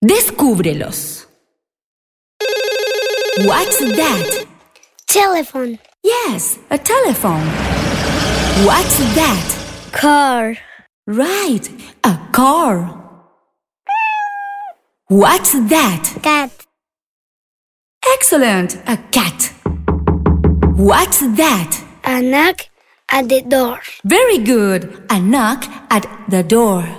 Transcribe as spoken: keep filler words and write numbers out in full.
Descúbrelos. What's that? Telephone. Yes, a telephone. What's that? Car. Right, a car. What's that? Cat. Excellent, a cat. What's that? A knock at the door. Very good, a knock at the door.